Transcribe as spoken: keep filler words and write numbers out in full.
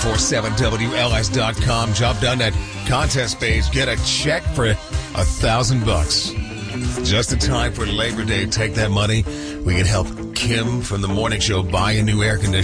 four seven W L S dot com. Jump down that contest page. Get a check for a thousand bucks. Just in time for Labor Day. Take that money. We can help Kim from the morning show buy a new air conditioner.